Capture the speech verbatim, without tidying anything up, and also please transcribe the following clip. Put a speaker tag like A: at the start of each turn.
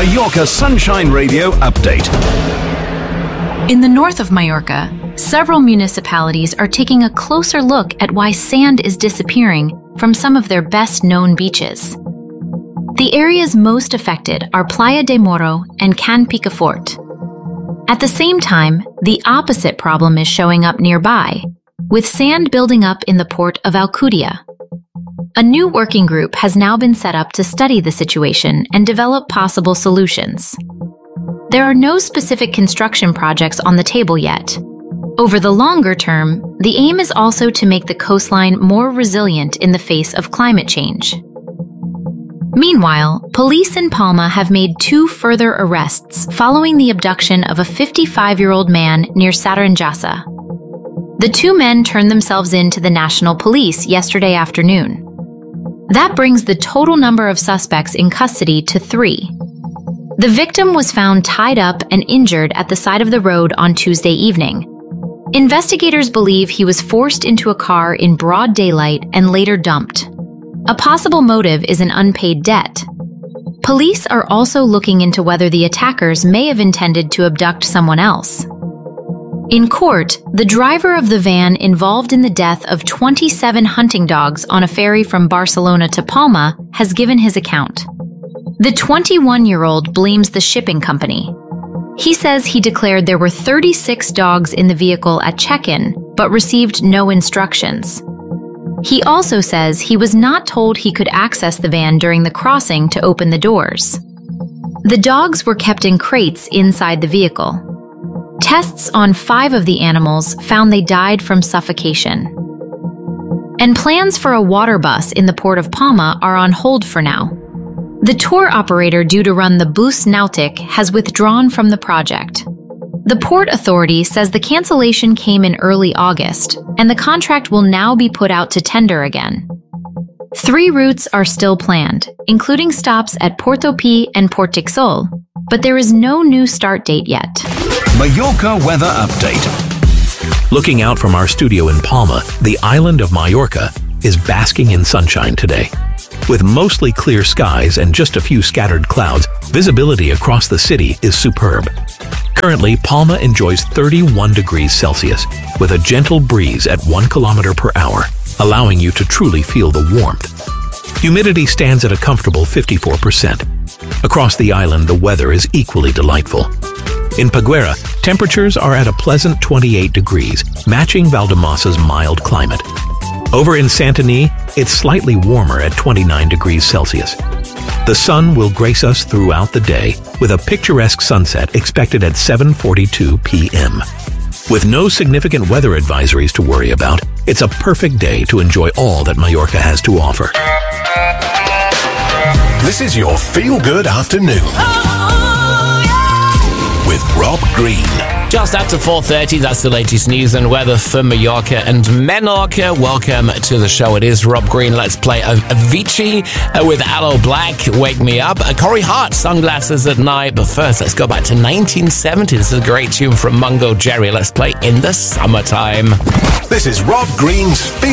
A: Mallorca Sunshine Radio Update.
B: In the north of Mallorca, several municipalities are taking a closer look at why sand is disappearing from some of their best-known beaches. The areas most affected are Playa de Moro and Can Picafort. At the same time, the opposite problem is showing up nearby, with sand building up in the port of Alcudia. A new working group has now been set up to study the situation and develop possible solutions. There are no specific construction projects on the table yet. Over the longer term, the aim is also to make the coastline more resilient in the face of climate change. Meanwhile, police in Palma have made two further arrests following the abduction of a fifty-five-year-old man near Saranjasa. The two men turned themselves in to the National Police yesterday afternoon. That brings the total number of suspects in custody to three. The victim was found tied up and injured at the side of the road on Tuesday evening. Investigators believe he was forced into a car in broad daylight and later dumped. A possible motive is an unpaid debt. Police are also looking into whether the attackers may have intended to abduct someone else. In court, the driver of the van involved in the death of twenty-seven hunting dogs on a ferry from Barcelona to Palma has given his account. The twenty-one-year-old blames the shipping company. He says he declared there were thirty-six dogs in the vehicle at check-in, but received no instructions. He also says he was not told he could access the van during the crossing to open the doors. The dogs were kept in crates inside the vehicle. Tests on five of the animals found they died from suffocation. And plans for a water bus in the port of Palma are on hold for now. The tour operator due to run the Bus Nautic has withdrawn from the project. The Port Authority says the cancellation came in early August, and the contract will now be put out to tender again. Three routes are still planned, including stops at Porto Pi and Port Tixol, but there is no new start date yet.
A: Mallorca Weather Update.
C: Looking out from our studio in Palma, the island of Mallorca is basking in sunshine today. With mostly clear skies and just a few scattered clouds, visibility across the city is superb. Currently, Palma enjoys thirty-one degrees Celsius, with a gentle breeze at one kilometer per hour, allowing you to truly feel the warmth. Humidity stands at a comfortable fifty-four percent. Across the island, the weather is equally delightful. In Peguera, temperatures are at a pleasant twenty-eight degrees, matching Valdemosa's mild climate. Over in Santanyí, it's slightly warmer at twenty-nine degrees Celsius. The sun will grace us throughout the day, with a picturesque sunset expected at seven forty-two p m With no significant weather advisories to worry about, it's a perfect day to enjoy all that Mallorca has to offer.
A: This is your feel-good afternoon with Rob Green.
D: Just after four thirty, that's the latest news and weather for Mallorca and Menorca. Welcome to the show. It is Rob Green. Let's play Avicii uh, with Aloe Black, Wake Me Up. Uh, Corey Hart, Sunglasses at Night. But first, let's go back to nineteen seventy. This is a great tune from Mungo Jerry. Let's play In the Summertime.
A: This is Rob Green's Feel